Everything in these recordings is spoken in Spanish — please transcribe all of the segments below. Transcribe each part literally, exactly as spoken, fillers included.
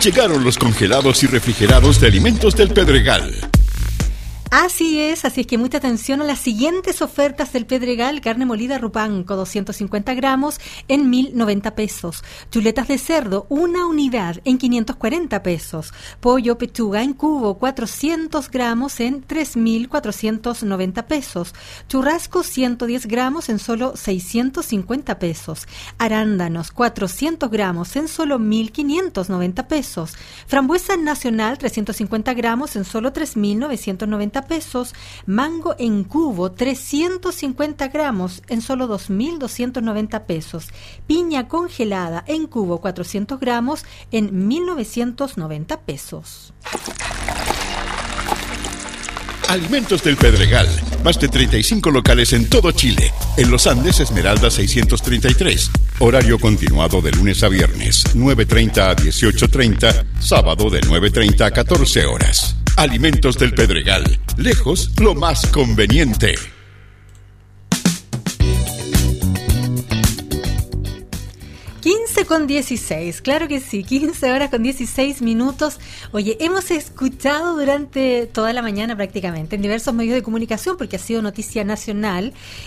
Llegaron los congelados y refrigerados de Alimentos del Pedregal. Así es, así es que mucha atención a las siguientes ofertas del Pedregal. Carne molida Rupanco, doscientos cincuenta gramos en mil noventa pesos. Chuletas de cerdo, una unidad en quinientos cuarenta pesos. Pollo pechuga en cubo, cuatrocientos gramos en tres mil cuatrocientos noventa pesos. Churrasco, ciento diez gramos en solo seiscientos cincuenta pesos. Arándanos, cuatrocientos gramos en solo mil quinientos noventa pesos. Frambuesa nacional, trescientos cincuenta gramos en solo tres mil novecientos noventa pesos. Mango en cubo, trescientos cincuenta gramos en solo dos mil doscientos noventa pesos. Piña congelada en cubo, cuatrocientos gramos en mil novecientos noventa pesos. Alimentos del Pedregal. Más de treinta y cinco locales en todo Chile. En Los Andes, Esmeralda seiscientos treinta y tres. Horario continuado de lunes a viernes, nueve treinta a dieciocho treinta. Sábado de nueve treinta a catorce horas. Alimentos del Pedregal. Lejos, lo más conveniente. quince con dieciséis, claro que sí, quince horas con dieciséis minutos. Oye, hemos escuchado durante toda la mañana prácticamente en diversos medios de comunicación, porque ha sido noticia nacional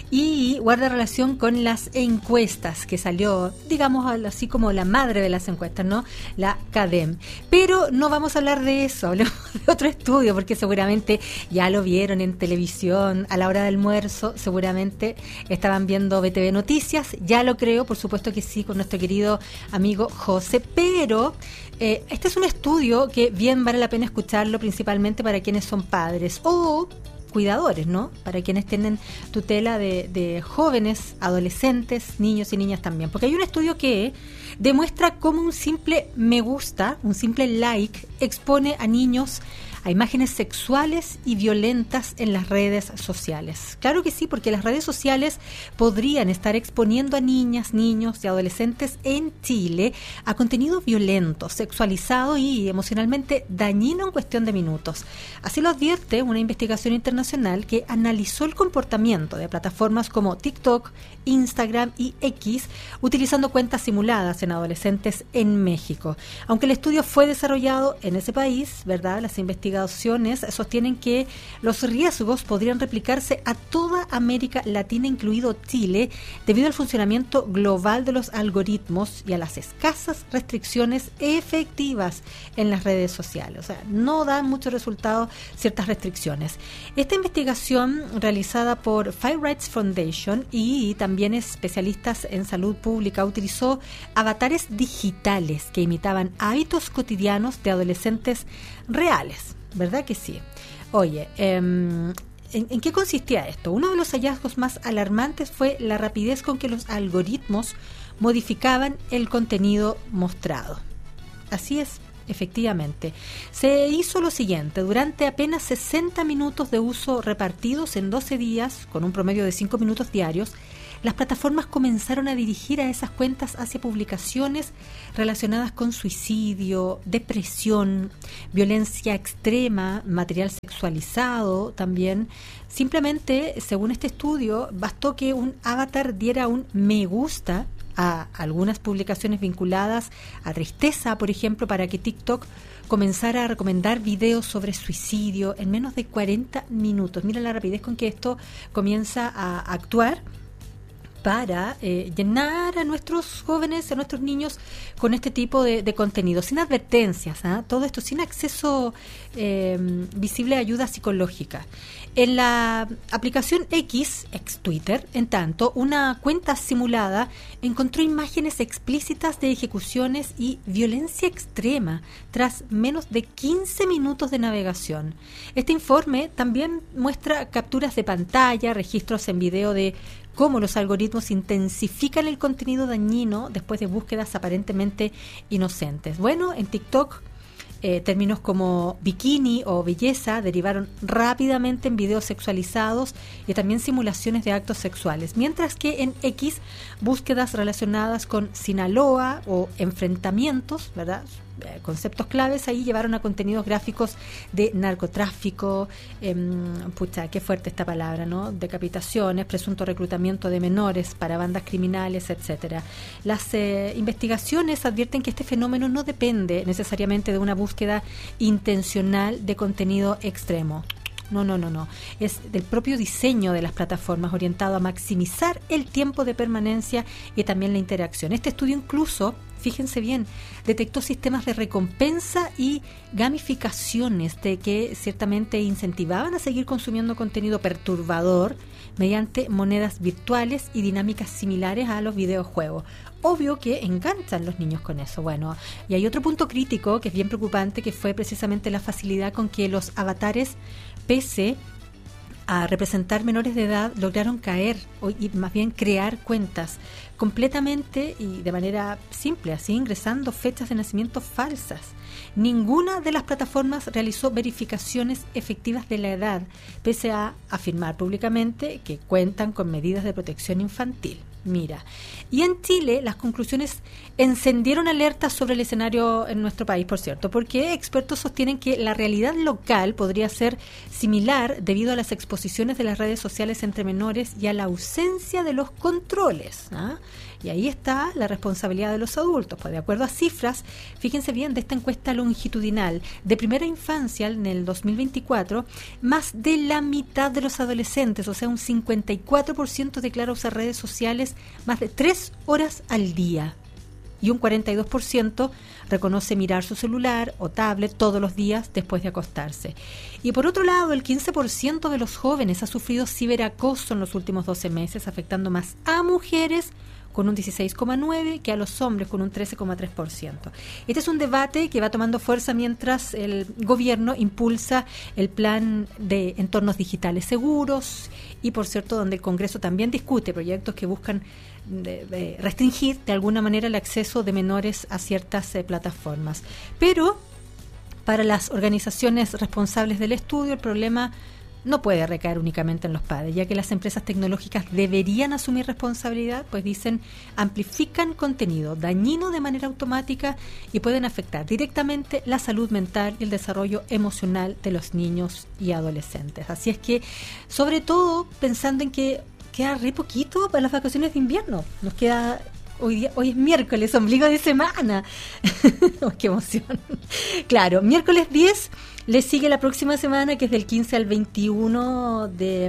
y guarda relación con las encuestas que salió, digamos así como la madre de las encuestas, ¿no? La CADEM. Pero no vamos a hablar de eso, hablamos de otro estudio, porque seguramente ya lo vieron en televisión a la hora del almuerzo, seguramente estaban viendo B T V Noticias, ya lo creo, por supuesto que sí, con nuestro querido amigo José, pero eh, este es un estudio que bien vale la pena escucharlo, principalmente para quienes son padres o cuidadores, ¿no? Para quienes tienen tutela de, de jóvenes, adolescentes, niños y niñas también, porque hay un estudio que demuestra cómo un simple me gusta, un simple like, expone a niños a imágenes sexuales y violentas en las redes sociales. Claro que sí, porque las redes sociales podrían estar exponiendo a niñas, niños y adolescentes en Chile a contenido violento, sexualizado y emocionalmente dañino en cuestión de minutos. Así lo advierte una investigación internacional que analizó el comportamiento de plataformas como TikTok, Instagram y X, utilizando cuentas simuladas en adolescentes en México. Aunque el estudio fue desarrollado en ese país, ¿verdad? Las investigaciones sostienen que los riesgos podrían replicarse a toda América Latina, incluido Chile, debido al funcionamiento global de los algoritmos y a las escasas restricciones efectivas en las redes sociales. O sea, no dan mucho resultado ciertas restricciones. Esta investigación, realizada por Fire Rights Foundation y también especialistas en salud pública, utilizó avatares digitales que imitaban hábitos cotidianos de adolescentes reales. ¿Verdad que sí? Oye, eh, ¿en, ¿en qué consistía esto? Uno de los hallazgos más alarmantes fue la rapidez con que los algoritmos modificaban el contenido mostrado. Así es, efectivamente. Se hizo lo siguiente: durante apenas sesenta minutos de uso repartidos en doce días, con un promedio de cinco minutos diarios, las plataformas comenzaron a dirigir a esas cuentas hacia publicaciones relacionadas con suicidio, depresión, violencia extrema, material sexualizado también. Simplemente, según este estudio, bastó que un avatar diera un me gusta a algunas publicaciones vinculadas a tristeza, por ejemplo, para que TikTok comenzara a recomendar videos sobre suicidio en menos de cuarenta minutos. Mira la rapidez con que esto comienza a actuar para eh, llenar a nuestros jóvenes, a nuestros niños con este tipo de, de contenido, sin advertencias, ¿eh? Todo esto sin acceso eh, visible a ayuda psicológica. En la aplicación X, ex Twitter, en tanto, una cuenta simulada encontró imágenes explícitas de ejecuciones y violencia extrema tras menos de quince minutos de navegación. Este informe también muestra capturas de pantalla, registros en video de cómo los algoritmos intensifican el contenido dañino después de búsquedas aparentemente inocentes. Bueno, en TikTok, eh, términos como bikini o belleza derivaron rápidamente en videos sexualizados y también simulaciones de actos sexuales, mientras que en X, búsquedas relacionadas con Sinaloa o enfrentamientos, ¿verdad?, eh, conceptos claves ahí llevaron a contenidos gráficos de narcotráfico, eh, pucha, qué fuerte esta palabra, ¿no? Decapitaciones, presunto reclutamiento de menores para bandas criminales, etcétera. Las eh, investigaciones advierten que este fenómeno no depende necesariamente de una búsqueda intencional de contenido extremo. No, no, no, no. Es del propio diseño de las plataformas orientado a maximizar el tiempo de permanencia y también la interacción. Este estudio incluso, fíjense bien, detectó sistemas de recompensa y gamificaciones de que ciertamente incentivaban a seguir consumiendo contenido perturbador mediante monedas virtuales y dinámicas similares a los videojuegos. Obvio que enganchan los niños con eso. Bueno, y hay otro punto crítico que es bien preocupante, que fue precisamente la facilidad con que los avatares, pese a representar menores de edad, lograron caer o, y más bien crear cuentas completamente y de manera simple, así ingresando fechas de nacimiento falsas. Ninguna de las plataformas realizó verificaciones efectivas de la edad, pese a afirmar públicamente que cuentan con medidas de protección infantil. Mira, y en Chile las conclusiones encendieron alertas sobre el escenario en nuestro país, por cierto, porque expertos sostienen que la realidad local podría ser similar debido a las exposiciones de las redes sociales entre menores y a la ausencia de los controles, ¿ah? Y ahí está la responsabilidad de los adultos. Pues de acuerdo a cifras, fíjense bien, de esta encuesta longitudinal de primera infancia en el dos mil veinticuatro, más de la mitad de los adolescentes, o sea, un cincuenta y cuatro por ciento declara usar redes sociales más de tres horas al día. Y un cuarenta y dos por ciento reconoce mirar su celular o tablet todos los días después de acostarse. Y por otro lado, el quince por ciento de los jóvenes ha sufrido ciberacoso en los últimos doce meses, afectando más a mujeres con un dieciséis coma nueve por ciento que a los hombres con un trece coma tres por ciento. Este es un debate que va tomando fuerza mientras el gobierno impulsa el plan de entornos digitales seguros y, por cierto, donde el Congreso también discute proyectos que buscan de, de restringir de alguna manera el acceso de menores a ciertas eh, plataformas. Pero para las organizaciones responsables del estudio, el problema no puede recaer únicamente en los padres, ya que las empresas tecnológicas deberían asumir responsabilidad, pues dicen, amplifican contenido dañino de manera automática y pueden afectar directamente la salud mental y el desarrollo emocional de los niños y adolescentes. Así es que, sobre todo, pensando en que queda re poquito para las vacaciones de invierno, nos queda... Hoy, día, hoy es miércoles, ombligo de semana. Oh, ¡qué emoción! Claro, miércoles diez, le sigue la próxima semana, que es del quince al veintiuno de,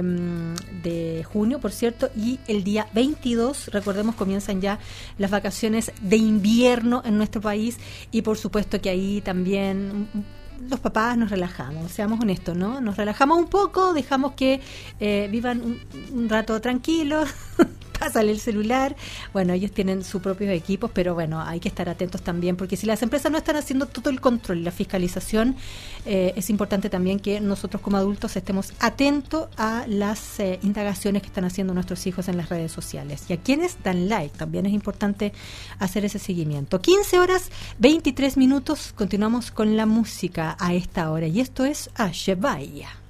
de junio, por cierto, y el día veintidós, recordemos, comienzan ya las vacaciones de invierno en nuestro país, y por supuesto que ahí también los papás nos relajamos, seamos honestos, ¿no? Nos relajamos un poco, dejamos que eh, vivan un, un rato tranquilos, pásale el celular. Bueno, ellos tienen sus propios equipos, pero bueno, hay que estar atentos también, porque si las empresas no están haciendo todo el control y la fiscalización, eh, es importante también que nosotros como adultos estemos atentos a las eh, indagaciones que están haciendo nuestros hijos en las redes sociales. Y a quienes dan like, también es importante hacer ese seguimiento. quince horas, veintitrés minutos, continuamos con la música a esta hora, y esto es Ashebaya.